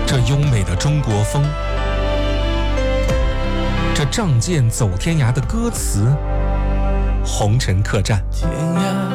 这优美的中国风，这仗剑走天涯的歌词，红尘客栈。 天涯